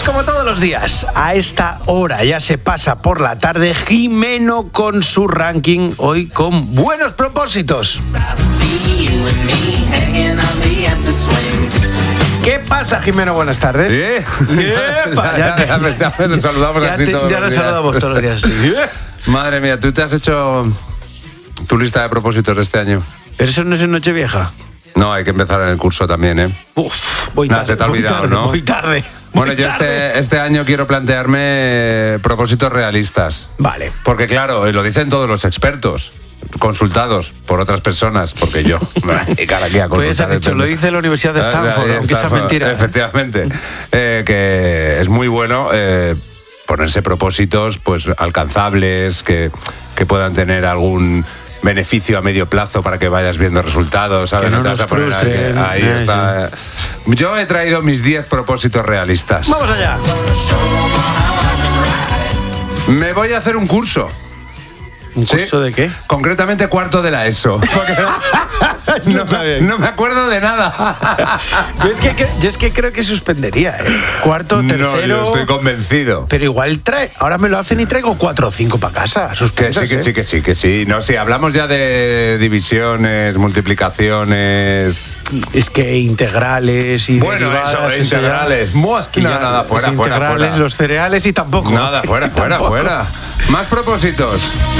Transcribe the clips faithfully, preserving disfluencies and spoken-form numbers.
como todos los días, a esta hora ya se pasa por la tarde Jimeno con su ranking, hoy con buenos propósitos. ¿Qué pasa, Jimeno? Buenas tardes. ¿Eh? Epa, ya te, ya, ya, ya nos saludamos ya así te, todos ya los nos días. saludamos todos los días. Sí. Madre mía, ¿tú te has hecho tu lista de propósitos de este año? Pero eso no es en Nochevieja. No, hay que empezar en el curso también, ¿eh? Uf, voy Nada, tarde. se te ha voy olvidado, tarde, ¿no? Voy tarde. Bueno, voy yo tarde. este, este año quiero plantearme eh, propósitos realistas. Vale. Porque claro, eh, lo dicen todos los expertos, consultados por otras personas, porque yo me voy a dedicar aquí a Pues has consultar. dicho, lo dice la Universidad de Stanford, Ah, aunque sea Stanford, mentira. Efectivamente. Eh, que es muy bueno eh, ponerse propósitos pues alcanzables, que, que puedan tener algún beneficio a medio plazo para que vayas viendo resultados, ¿sabes? Que no te vas nos a poner a- frustren. ahí Eh, está. Yo he traído mis diez propósitos realistas. Vamos allá. Me voy a hacer un curso. ¿Un ¿Sí? curso de qué? Concretamente cuarto de la ESO. Porque no, está me, bien. no me acuerdo de nada. Yo es, que, yo es que creo que suspendería, ¿eh? Cuarto, tercero... No, yo estoy convencido. Pero igual trae... Ahora me lo hacen y traigo cuatro o cinco para casa. Que Suspensas, sí, que ¿eh? sí, que sí, que sí. No, si hablamos ya de divisiones, multiplicaciones. Es que integrales y Bueno, derivadas, eso, ya- integrales. Mua, es que no, ya nada, los fuera, fuera, integrales, fuera. los cereales y tampoco. Nada, fuera, Y fuera, tampoco. fuera. Más propósitos.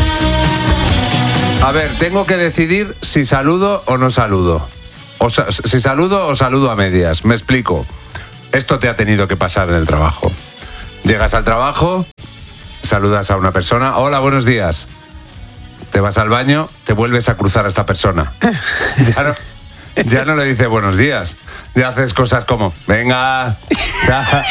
A ver, tengo que decidir si saludo o no saludo. O sa- si saludo o saludo a medias. Me explico. Esto te ha tenido que pasar en el trabajo. Llegas al trabajo, saludas a una persona. Hola, buenos días. Te vas al baño, te vuelves a cruzar a esta persona. Ya no, ya no le dices buenos días. Ya haces cosas como, venga, ya,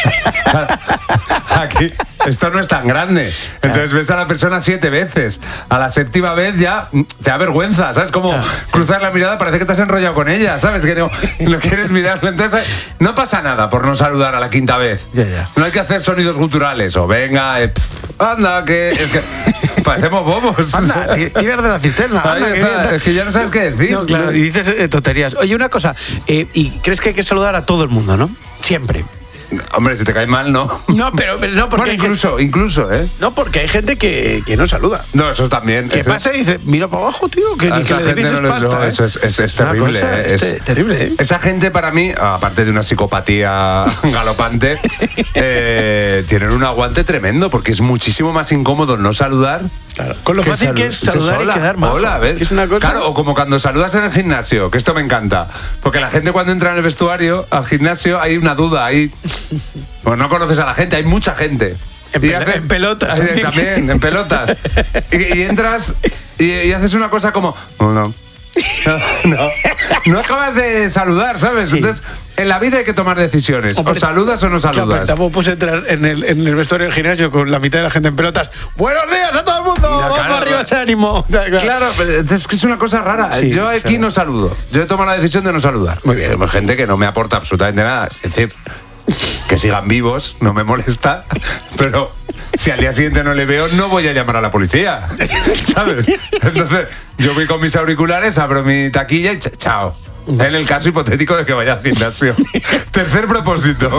aquí, esto no es tan grande. Entonces ves a la persona siete veces. A la séptima vez ya te da vergüenza, ¿sabes? Como Claro, sí. cruzar la mirada, parece que te has enrollado con ella, ¿sabes? Que no, no quieres mirarlo. Entonces no pasa nada por no saludar a la quinta vez. Ya, ya. No hay que hacer sonidos guturales o venga, eh, pf, anda, que es que parecemos bobos. Anda, ti- tiras de la cisterna. Ahí anda, que está, bien. es que ya no sabes qué decir. No, claro, y dices eh, tonterías. Oye, una cosa, eh, ¿y crees que hay que saludar a todo el mundo, no? Siempre. Hombre, si te cae mal, no. No, pero, pero no, porque Bueno, hay incluso, incluso, ¿eh? gente, no, porque hay gente que, que no saluda. No, eso también. Que eso- pasa y dice, mira para abajo, tío, que a ni que esa le gente debieses no les- pasta. no, ¿eh? eso es, es- es Una terrible. cosa, ¿eh? es Es- te- terrible, ¿eh? Esa gente, para mí, aparte de una psicopatía galopante, eh, tienen un aguante tremendo porque es muchísimo más incómodo no saludar. Claro. Con lo que fácil que es saludar hola, y quedar mal. Hola, ¿ves? Es que es una cosa... Claro, o como cuando saludas en el gimnasio, que esto me encanta. Porque la gente cuando entra en el vestuario, al gimnasio, hay una duda, hay... Pues no conoces a la gente, hay mucha gente. En Y pel- en pelotas Ahí, también. también, en pelotas. Y, y entras y, y haces una cosa como... No, no. No, no, no acabas de saludar, ¿sabes? Sí. Entonces, en la vida hay que tomar decisiones. Hombre, o saludas o no Claro, pero saludas. tampoco puedes entrar en el, en el vestuario del gimnasio con la mitad de la gente en pelotas. ¡Buenos días a todo el mundo! Ya, ¡Vamos claro, arriba claro. ese ánimo! Claro, pero es que es una cosa rara. Sí, Yo aquí claro. no saludo. Yo he tomado la decisión de no saludar. Muy bien. Hay gente que no me aporta absolutamente nada. Es decir, que sigan vivos, no me molesta. Pero si al día siguiente no le veo, no voy a llamar a la policía. ¿Sabes? Entonces, yo voy con mis auriculares, abro mi taquilla y ch- chao. En el caso hipotético de que vaya al gimnasio. Tercer propósito.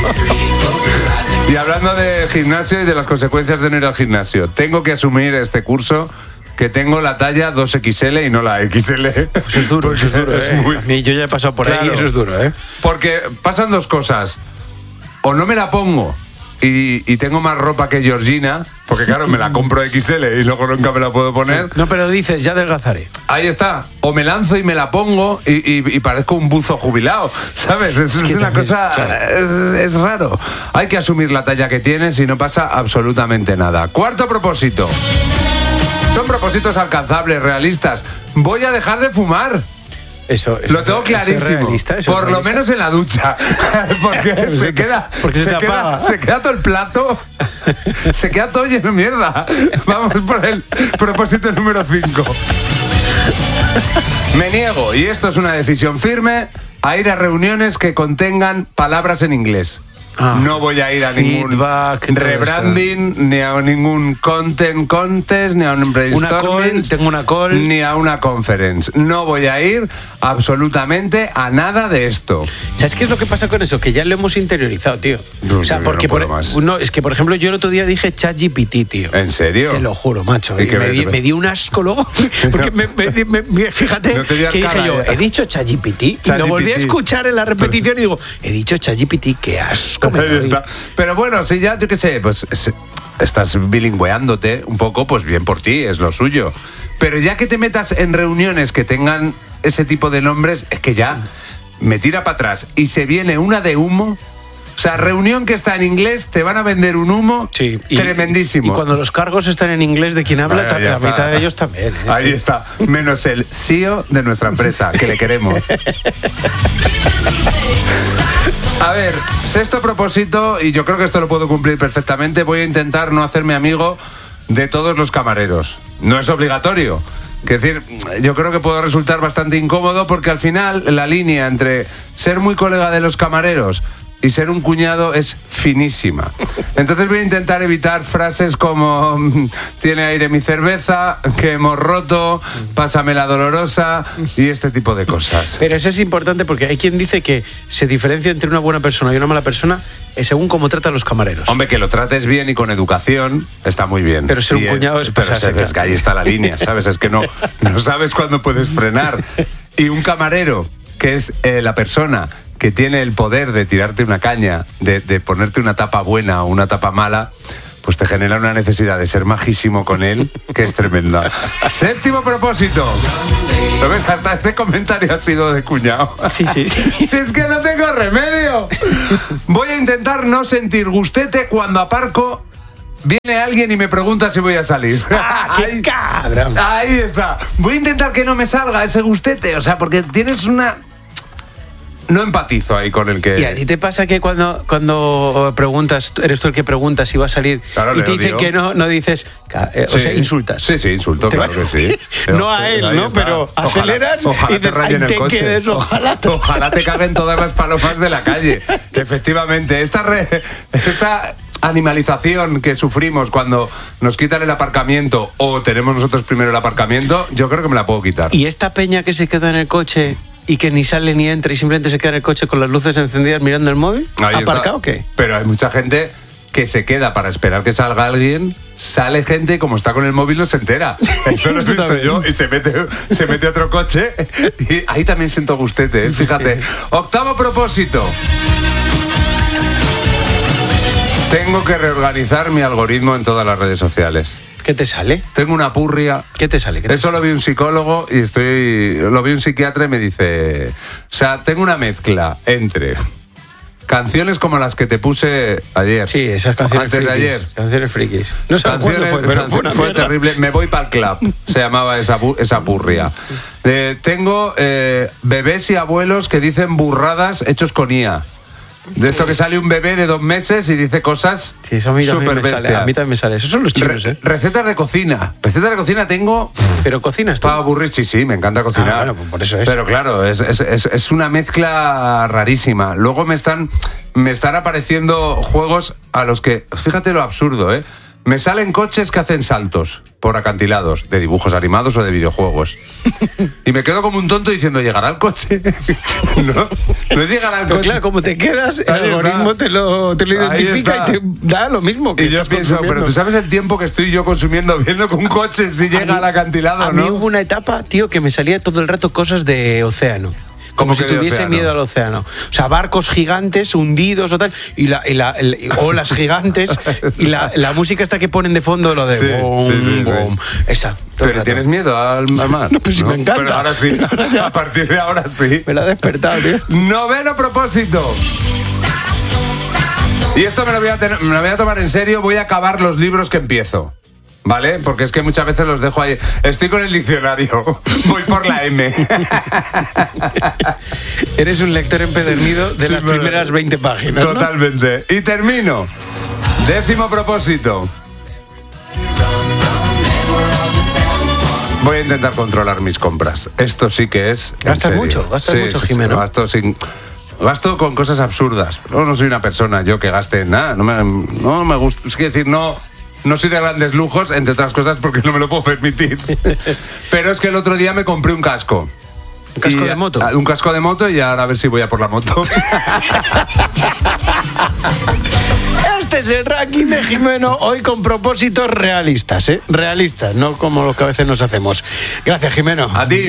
Y hablando de gimnasio y de las consecuencias de no ir al gimnasio, tengo que asumir este curso que tengo la talla dos equis ele y no la equis ele. Eso es duro, eso es duro. Es ¿eh? muy- A mí yo ya he pasado por ahí Claro. y eso es duro, ¿eh? Porque pasan dos cosas. O no me la pongo y, y tengo más ropa que Georgina, porque claro, me la compro equis ele y luego nunca me la puedo poner. No, pero dices, ya adelgazaré. Ahí está. O me lanzo y me la pongo y, y- y parezco un buzo jubilado, ¿sabes? Es, es que una también, cosa... claro. Es, es raro. Hay que asumir la talla que tienes y no pasa absolutamente nada. Cuarto propósito. Son propósitos alcanzables, realistas. Voy a dejar de fumar. Eso, eso Lo tengo eso es clarísimo. realista, eso es Por lo realista. menos en la ducha. Porque se queda. Porque se te queda, apaga. se queda todo el plato. Se queda todo lleno de mierda. Vamos por el propósito número cinco. Me niego, y esto es una decisión firme, a ir a reuniones que contengan palabras en inglés. Ah, no voy a ir a ningún feedback, rebranding, ni a ningún content contest, ni a un brainstorming. Una call, tengo una call. Ni a una conference. No voy a ir absolutamente a nada de esto. ¿Sabes qué es lo que pasa con eso? Que ya lo hemos interiorizado, tío. No, o sea, no, porque no puedo por, más. no, es que, por ejemplo, yo el otro día dije ChatGPT, tío. ¿En serio? Te lo juro, macho. ¿Y Y qué me, me- di, me dio un asco luego. Porque me, me- me- me- fíjate No te dio que dije cara, yo, eh. he dicho ChatGPT. Y ChatGPT. lo volví a escuchar en la repetición y digo, he dicho ChatGPT, qué asco me Ahí doy. está. Pero bueno, si ya, yo qué sé, pues es- estás bilingüeándote un poco, pues bien por ti, es lo suyo. Pero ya que te metas en reuniones que tengan ese tipo de nombres, es que ya me tira para atrás y se viene una de humo. O sea, reunión que está en inglés, te van a vender un humo Sí, y- tremendísimo. Y cuando los cargos están en inglés de quien habla, Ahí la está. mitad de ellos también. ¿eh? Ahí Sí. está, menos el C E O de nuestra empresa, que le queremos. A ver, sexto propósito, y yo creo que esto lo puedo cumplir perfectamente, voy a intentar no hacerme amigo de todos los camareros. No es obligatorio. Es decir, yo creo que puedo resultar bastante incómodo porque al final la línea entre ser muy colega de los camareros y ser un cuñado es finísima. Entonces voy a intentar evitar frases como tiene aire mi cerveza, que hemos roto, pásame la dolorosa y este tipo de cosas. Pero eso es importante porque hay quien dice que se diferencia entre una buena persona y una mala persona eh, según cómo trata a los camareros. Hombre, que lo trates bien y con educación está muy bien. Pero ser un Y, eh, cuñado es pero pasarse, es, es que ahí está la línea, ¿sabes? Es que no, no sabes cuándo puedes frenar. Y un camarero, que es eh, la persona que tiene el poder de tirarte una caña, de, de ponerte una tapa buena o una tapa mala, pues te genera una necesidad de ser majísimo con él, que es tremenda. Séptimo propósito. ¿Lo ves? Hasta este comentario ha sido de cuñado. Sí, sí, sí. Si es que no tengo remedio. Voy a intentar no sentir gustete cuando aparco. Viene alguien y me pregunta si voy a salir. ¡Ah, qué Ahí- cabrón! Ahí está. Voy a intentar que no me salga ese gustete. O sea, porque tienes una... No empatizo ahí con el que... ¿Y a ti te pasa que cuando, cuando preguntas, eres tú el que pregunta si va a salir Claro, y le te dicen odio. que no, no dices, ca- eh, o Sí. sea, insultas? Sí, sí, insulto, Te claro va- que sí. No a él, Ahí ¿no? está. Pero Ojalá- aceleras ojalá y te dices, rayen "Ay, el te coche". quedes, ojalá te- Ojalá te caguen todas las palomas de la calle. Efectivamente, esta, re- esta animalización que sufrimos cuando nos quitan el aparcamiento o tenemos nosotros primero el aparcamiento, yo creo que me la puedo quitar. Y esta peña que se queda en el coche y que ni sale ni entra y simplemente se queda en el coche con las luces encendidas mirando el móvil, Ahí está. ¿aparcado o qué? Pero hay mucha gente que se queda para esperar que salga alguien, sale gente y como está con el móvil no se entera. Esto lo he Eso visto también. yo y se mete, se mete otro coche y ahí también siento gustete, ¿eh? Fíjate. Octavo propósito. Tengo que reorganizar mi algoritmo en todas las redes sociales. ¿Qué te sale? Tengo una purria. ¿Qué te sale? ¿Qué te Eso lo vi un psicólogo y estoy. Lo vi un psiquiatra y me dice. O sea, tengo una mezcla entre canciones como las que te puse ayer. Sí, esas canciones Antes de frikis. ayer. Canciones frikis. No sé cuándo Canciones- fue, pero fue una fue mierda. terrible. Me voy para el club. Se llamaba esa, bu- esa purria. Eh, tengo eh, bebés y abuelos que dicen burradas hechos con I A. De esto que sale un bebé de dos meses y dice cosas Sí, eso a mí también súper me sale. A mí también me sale. Esos son los chinos, ¿eh? Recetas de cocina. Recetas de cocina tengo... Pero cocinas tú. Para aburrir, sí, sí, me encanta cocinar. Ah, bueno, pues por eso es. Pero claro, es, es, es, es una mezcla rarísima. Luego me están, me están apareciendo juegos a los que, fíjate lo absurdo, ¿eh? Me salen coches que hacen saltos por acantilados, de dibujos animados o de videojuegos. Y me quedo como un tonto diciendo, ¿llegará el coche? no, no llegará el Pero coche. claro, como te quedas, el Ahí está. algoritmo te lo, te lo Ahí identifica está. y te da lo mismo que Y yo estás pienso, consumiendo. pero tú sabes el tiempo que estoy yo consumiendo viendo que un coche si llega mí- al acantilado A o mí no. hubo una etapa, tío, que me salía todo el rato cosas de océano. Como ¿Cómo si que de tuviese océano? miedo al océano. O sea, barcos gigantes hundidos o tal, y, la, y, la, el- y olas gigantes, y la, la música esta que ponen de fondo, lo de Sí, boom, sí, sí, sí. boom. Esa. todo el Pero rato. ¿tienes miedo al, al mar? No, pues sí me encanta. Pero ahora sí. A partir de ahora sí. Me la ha despertado, tío. Noveno propósito. Y esto me lo, voy a tener- me lo voy a tomar en serio. Voy a acabar los libros que empiezo. ¿Vale? Porque es que muchas veces los dejo ahí. Estoy con el diccionario. Voy por la M. Eres un lector empedernido de Sí, las pero- primeras veinte páginas, ¿no? Totalmente. Y termino. Décimo propósito. Voy a intentar controlar mis compras. Esto sí que es. en Gastas serio. mucho, gastas Sí, mucho, sí, sí, Jimeno. gasto sin. Gasto con cosas absurdas. No, no soy una persona yo que gaste en nada. No me, no me gusta. Es que decir, no, no soy de grandes lujos, entre otras cosas porque no me lo puedo permitir. Pero es que el otro día me compré un casco. ¿Un casco y, de moto? Un casco de moto y ahora a ver si voy a por la moto. Este es el ranking de Jimeno, hoy con propósitos realistas, ¿eh? Realistas, no como los que a veces nos hacemos. Gracias, Jimeno. A ti.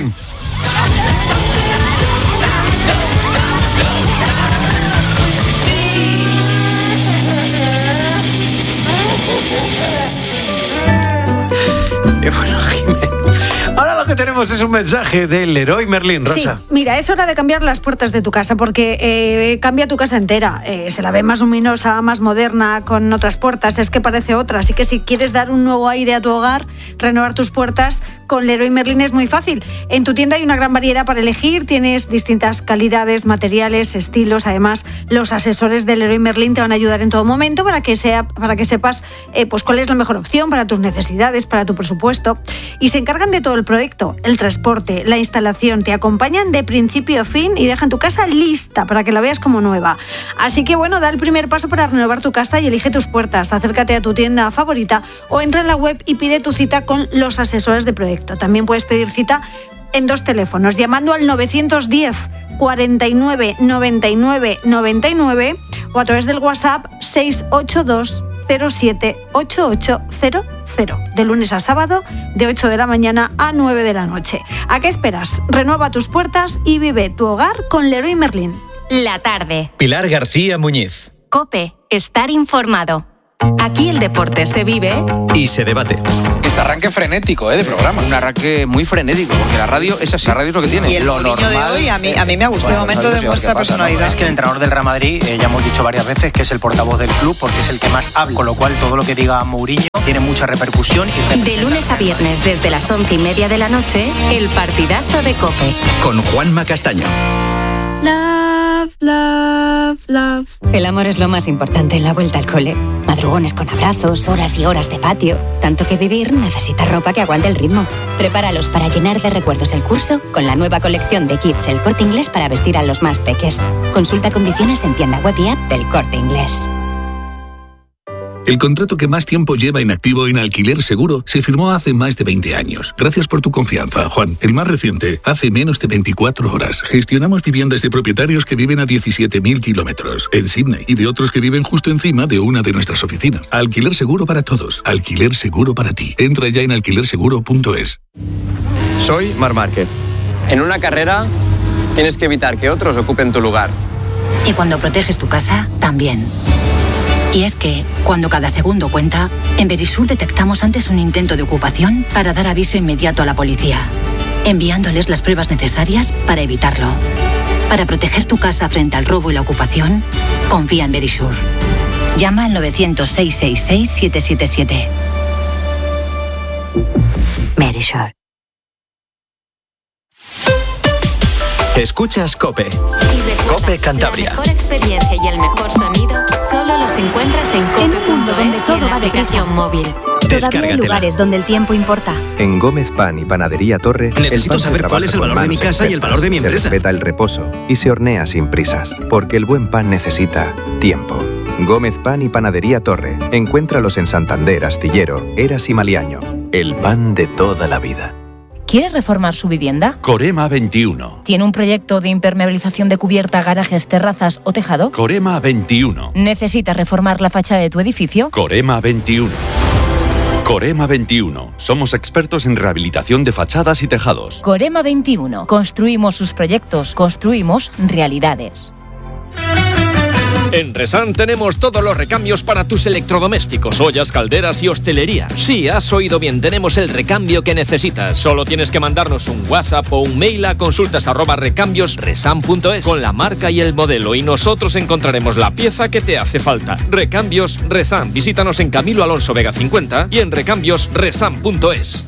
Y bueno, Jimeno, ahora lo que tenemos es un mensaje del Leroy Merlin, Rosa. Sí, mira, es hora de cambiar las puertas de tu casa porque eh, cambia tu casa entera. Eh, se la ve más luminosa, más moderna, con otras puertas. Es que parece otra. Así que si quieres dar un nuevo aire a tu hogar, renovar tus puertas, con Leroy Merlin es muy fácil. En tu tienda hay una gran variedad para elegir. Tienes distintas calidades, materiales, estilos. Además, los asesores de Leroy Merlin te van a ayudar en todo momento para que, sea, para que sepas eh, pues cuál es la mejor opción para tus necesidades, para tu presupuesto. Y se encargan de todo el proyecto, el transporte, la instalación. Te acompañan de principio a fin y dejan tu casa lista para que la veas como nueva. Así que bueno, da el primer paso para renovar tu casa y elige tus puertas. Acércate a tu tienda favorita o entra en la web y pide tu cita con los asesores de proyecto. También puedes pedir cita en dos teléfonos, llamando al nueve diez, cuarenta y nueve, noventa y nueve, noventa y nueve o a través del WhatsApp seis ocho dos, cero siete, ocho ocho cero cero, de lunes a sábado, de ocho de la mañana a nueve de la noche. ¿A qué esperas? Renueva tus puertas y vive tu hogar con Leroy Merlin. La tarde. Pilar García Muñiz. COPE. Estar informado. Aquí el deporte se vive y se debate. Este arranque frenético, ¿eh? De programa. Un arranque muy frenético, porque la radio es así. La radio es lo que tiene. Y el lo normal de hoy a mí, a mí me ha gustado. Bueno, el momento demuestra personalidad. ¿no? Es que el entrenador del Real Madrid, eh, ya hemos dicho varias veces que es el portavoz del club porque es el que más habla. Con lo cual todo lo que diga Mourinho tiene mucha repercusión. Y de lunes a viernes desde las once y media de la noche, el partidazo de COPE. Con Juanma Castaño. Love, love, love. El amor es lo más importante en la vuelta al cole. Madrugones con abrazos, horas y horas de patio. Tanto que vivir necesita ropa que aguante el ritmo. Prepáralos para llenar de recuerdos el curso con la nueva colección de kits El Corte Inglés para vestir a los más peques. Consulta condiciones en tienda web y app del Corte Inglés. El contrato que más tiempo lleva inactivo en Alquiler Seguro se firmó hace más de veinte años. Gracias por tu confianza, Juan. El más reciente, hace menos de veinticuatro horas. Gestionamos viviendas de propietarios que viven a diecisiete mil kilómetros en Sydney y de otros que viven justo encima de una de nuestras oficinas. Alquiler Seguro para todos. Alquiler Seguro para ti. Entra ya en alquiler seguro punto es. Soy Marc Márquez. En una carrera tienes que evitar que otros ocupen tu lugar. Y cuando proteges tu casa, también. Y es que, cuando cada segundo cuenta, en Verisur detectamos antes un intento de ocupación para dar aviso inmediato a la policía, enviándoles las pruebas necesarias para evitarlo. Para proteger tu casa frente al robo y la ocupación, confía en Verisur. Llama al novecientos, seiscientos sesenta y seis, siete siete siete. Verisur. Escuchas COPE. COPE Cantabria. La mejor experiencia y el mejor sonido solo los encuentras en cope punto es, donde todo va de aplicación móvil. Todavía hay lugares donde el tiempo importa. En Gómez Pan y Panadería Torre, necesito saber cuál es el valor de mi casa y el valor de mi empresa. Se respeta el reposo y se hornea sin prisas, porque el buen pan necesita tiempo. Gómez Pan y Panadería Torre. Encuéntralos en Santander, Astillero, Eras y Maliaño. El pan de toda la vida. ¿Quiere reformar su vivienda? Corema veintiuno. ¿Tiene un proyecto de impermeabilización de cubierta, garajes, terrazas o tejado? Corema veintiuno. ¿Necesita reformar la fachada de tu edificio? Corema veintiuno. Corema veintiuno. Somos expertos en rehabilitación de fachadas y tejados. Corema veintiuno. Construimos sus proyectos, construimos realidades. En Resan tenemos todos los recambios para tus electrodomésticos, ollas, calderas y hostelería. Sí, has oído bien, tenemos el recambio que necesitas. Solo tienes que mandarnos un WhatsApp o un mail a consultas arroba recambios resan punto es con la marca y el modelo y nosotros encontraremos la pieza que te hace falta. Recambios Resan. Visítanos en Camilo Alonso Vega cincuenta y en recambios resan punto es.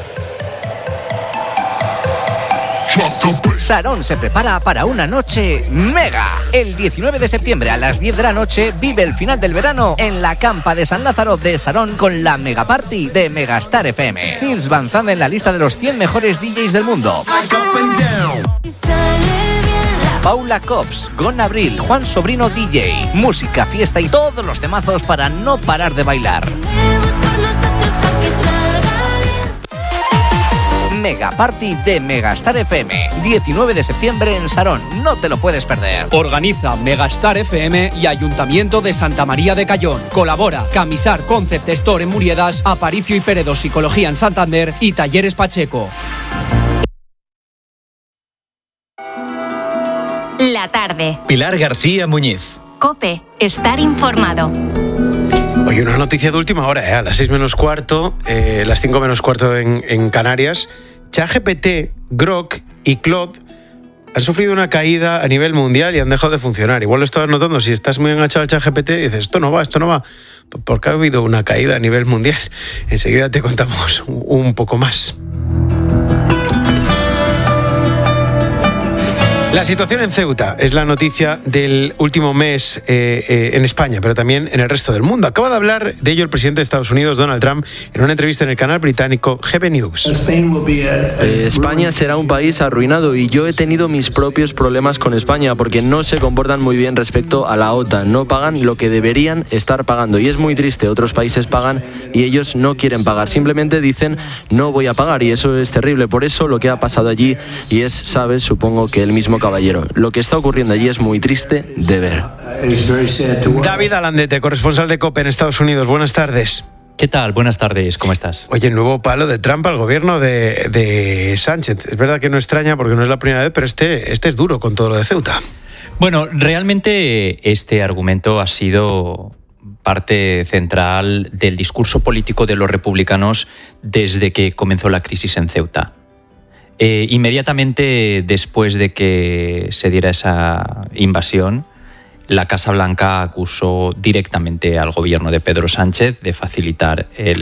Sarón se prepara para una noche mega. El diecinueve de septiembre a las diez de la noche vive el final del verano en la campa de San Lázaro de Sarón con la Mega Party de Megastar F M. Nils Van Zandt en la lista de los cien mejores D Js del mundo. Paula Cops, Gon Abril, Juan Sobrino D J, música, fiesta y todos los temazos para no parar de bailar. Mega Party de Megastar F M, diecinueve de septiembre en Sarón, no te lo puedes perder. Organiza Megastar F M y Ayuntamiento de Santa María de Cayón. Colabora Camisar Concept Store en Muriedas, Aparicio y Peredo Psicología en Santander y Talleres Pacheco. La tarde. Pilar García Muñiz. COPE. Estar informado. Oye, una noticia de última hora, ¿eh? A las seis menos cuarto, eh, las cinco menos cuarto en, en Canarias, ChatGPT, Grok y Claude han sufrido una caída a nivel mundial y han dejado de funcionar. Igual lo estabas notando, si estás muy enganchado al ChatGPT y dices, esto no va, esto no va, porque ha habido una caída a nivel mundial. Enseguida te contamos un poco más. La situación en Ceuta es la noticia del último mes eh, eh, en España, pero también en el resto del mundo. Acaba de hablar de ello el presidente de Estados Unidos, Donald Trump, en una entrevista en el canal británico G B News. Eh, España será un país arruinado y yo he tenido mis propios problemas con España porque no se comportan muy bien respecto a la OTAN. No pagan lo que deberían estar pagando y es muy triste. Otros países pagan y ellos no quieren pagar. Simplemente dicen no voy a pagar y eso es terrible. Por eso lo que ha pasado allí y es, sabes, supongo que el mismo caballero. Lo que está ocurriendo allí es muy triste de ver. David Alandete, corresponsal de COPE en Estados Unidos. Buenas tardes. ¿Qué tal? Buenas tardes, ¿cómo estás? Oye, el nuevo palo de Trump al gobierno de, de Sánchez. Es verdad que no extraña porque no es la primera vez, pero este, este es duro con todo lo de Ceuta. Bueno, realmente este argumento ha sido parte central del discurso político de los republicanos desde que comenzó la crisis en Ceuta. Eh, inmediatamente después de que se diera esa invasión, la Casa Blanca acusó directamente al gobierno de Pedro Sánchez de facilitar el